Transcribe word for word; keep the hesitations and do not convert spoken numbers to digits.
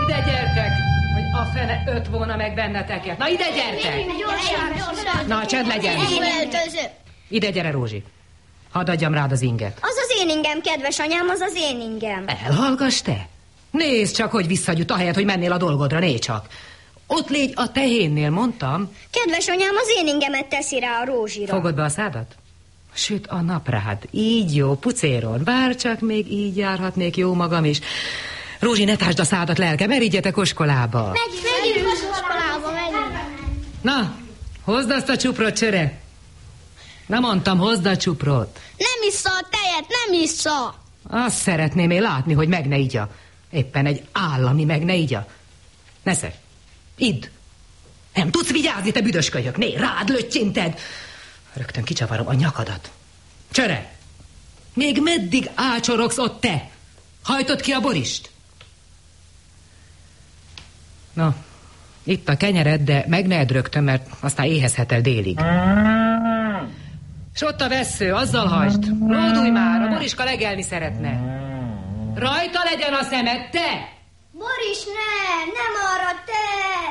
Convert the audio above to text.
ide gyertek, hogy a fene öt volna meg benneteket. Na, ide gyertek! Na, csend legyen. Ide gyere, Rózsi. Hadd adjam rád az inget. Az az én ingem, kedves anyám, az az én ingem. Elhallgass te. Nézd csak, hogy visszagyut, ahelyett, hogy mennél a dolgodra, né csak. Ott légy a tehénnél, mondtam. Kedves anyám, az én ingemet teszi rá a Rózsira. Fogod be a szádat? Süt a nap rád. Így jó, pucéron. Bár csak még így járhatnék jó magam is. Rózsi, ne tásd a szádat, lelke, merítjetek oskolába. Megyünk, megyünk oskolába, megyünk. Na, hozd azt a csuprot, Csöre. Na, mondtam, hozd a csuprot. Nem issza a tejet, nem issza. Azt szeretném én látni, hogy meg ne igya. Éppen egy állami meg ne igya. Nesze, idd. Nem tudsz vigyázni, te büdös kölyök. Né, rád löttyinted. Rögtön kicsavarom a nyakadat. Csöre, még meddig ácsorogsz ott te? Hajtod ki a borist? Na, itt a kenyered, de meg ne edd rögtön, mert aztán éhezhetel délig. S ott a vessző, azzal hajtsd. Lódulj már, a Boriska legelni szeretne. Rajta legyen a szemed, te! Boris, nem, nem arra te!